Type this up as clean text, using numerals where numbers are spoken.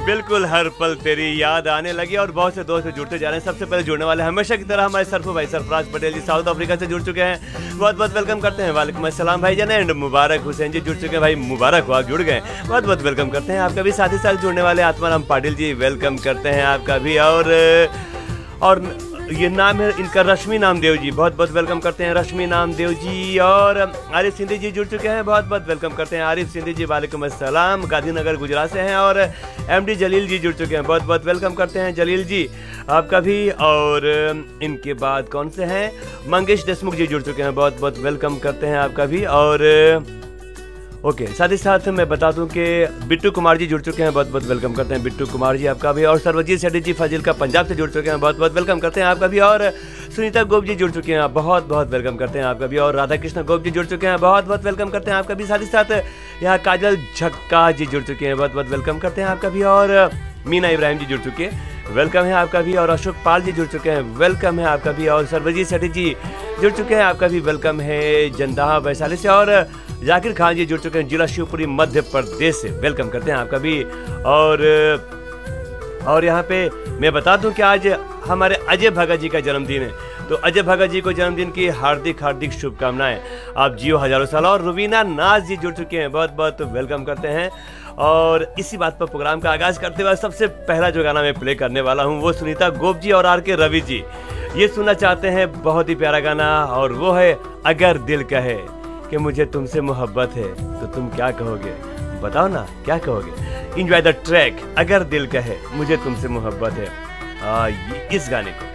बिल्कुल हर पल तेरी याद आने लगी और बहुत से दोस्त जुड़ते जा रहे हैं। सबसे पहले जुड़ने वाले हमेशा की तरह हमारे सरफू भाई सरफराज पटेल जी साउथ अफ्रीका से जुड़ चुके हैं, बहुत बहुत वेलकम करते हैं। वालेकुम अस्सलाम भाईजान। एंड मुबारक हुसैन जी जुड़ चुके हैं, भाई मुबारक हो, आप जुड़ गए, बहुत बहुत वेलकम करते हैं आपका भी। साथ ही साथ जुड़ने वाले आत्माराम पाटिल जी वेलकम करते हैं आपका भी। और ये नाम है इनका रश्मि नामदेव जी, बहुत बहुत वेलकम करते हैं रश्मि नामदेव जी। और आरिफ सिंधी जी जुड़ चुके हैं, बहुत बहुत वेलकम करते हैं आरिफ सिंधी जी। वालेकुम अस्सलाम, गांधीनगर गुजरात से हैं। और एमडी जलील जी जुड़ चुके हैं, बहुत बहुत वेलकम करते हैं जलील जी आपका भी। और इनके बाद कौन से हैं, मंगेश देशमुख जी जुड़ चुके हैं, बहुत बहुत वेलकम करते हैं आपका भी। और ओके, साथ ही साथ मैं बता दूं कि बिट्टू कुमार जी जुड़ चुके हैं, बहुत बहुत वेलकम करते हैं बिट्टू कुमार जी आपका भी। और सर्वजीत सेठी जी फाजिल का पंजाब से जुड़ चुके हैं, बहुत बहुत वेलकम करते हैं आपका भी। और सुनीता गोप जी जुड़ चुके हैं, बहुत बहुत वेलकम करते हैं आपका भी। और राधा कृष्ण गोप जी जुड़ चुके हैं, बहुत बहुत वेलकम करते हैं आपका भी। साथ ही साथ यहाँ काजल झक्का जी जुड़ चुके हैं, बहुत बहुत वेलकम करते हैं आपका भी। और मीना इब्राहिम जी जुड़ चुके हैं, वेलकम है आपका भी। और अशोक पाल जी जुड़ चुके हैं, वेलकम है आपका भी। और सर्वजीत सेठी जी जुड़ चुके हैं, आपका भी वेलकम है जंदाहा वैशाली से। और जाकिर खान जी जुड़ चुके हैं जिला शिवपुरी मध्य प्रदेश से, वेलकम करते हैं आपका भी। और यहाँ पे मैं बता दूं कि आज हमारे अजय भगत जी का जन्मदिन है, तो अजय भगत जी को जन्मदिन की हार्दिक हार्दिक शुभकामनाएं। आप जियो हजारों साल। और रुबीना नाज जी जुड़ चुके हैं, बहुत बहुत वेलकम करते हैं। और इसी बात पर प्रोग्राम का आगाज करते हुए सबसे पहला जो गाना मैं प्ले करने वाला हूँ वो सुनीता गोप जी और RK रवि जी ये सुनना चाहते हैं, बहुत ही प्यारा गाना। और वो है अगर दिल कहे कि मुझे तुमसे मोहब्बत है तो तुम क्या कहोगे, बताओ ना क्या कहोगे। एंजॉय द ट्रैक, अगर दिल कहे मुझे तुमसे मोहब्बत है, इस गाने को।